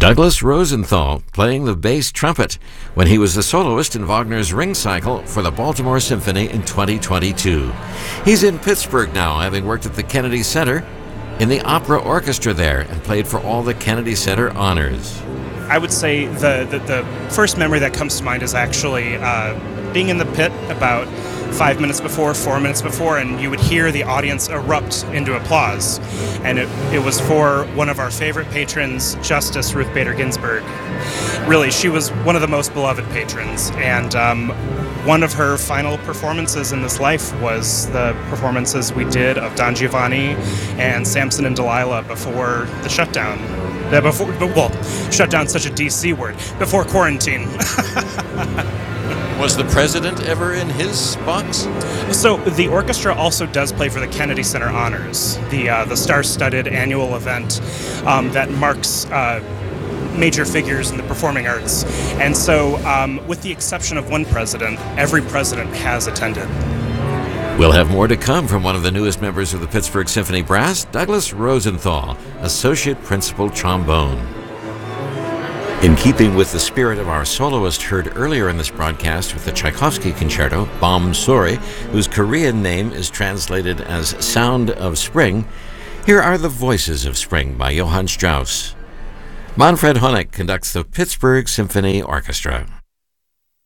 Douglas Rosenthal playing the bass trumpet when he was the soloist in Wagner's Ring Cycle for the Baltimore Symphony in 2022. He's in Pittsburgh now, having worked at the Kennedy Center in the opera orchestra there and played for all the Kennedy Center honors. I would say the first memory that comes to mind is actually being in the pit about 5 minutes before, 4 minutes before, and you would hear the audience erupt into applause. And it was for one of our favorite patrons, Justice Ruth Bader Ginsburg. Really, she was one of the most beloved patrons, and one of her final performances in this life was the performances we did of Don Giovanni and Samson and Delilah before the shutdown. Shutdown's such a DC word. Before quarantine. Was the president ever in his box? So the orchestra also does play for the Kennedy Center Honors, the star-studded annual event that marks major figures in the performing arts. And so, with the exception of one president, every president has attended. We'll have more to come from one of the newest members of the Pittsburgh Symphony Brass, Douglas Rosenthal, Associate Principal Trombone. In keeping with the spirit of our soloist heard earlier in this broadcast with the Tchaikovsky concerto, Bom Sori, whose Korean name is translated as Sound of Spring, here are the Voices of Spring by Johann Strauss. Manfred Honeck conducts the Pittsburgh Symphony Orchestra.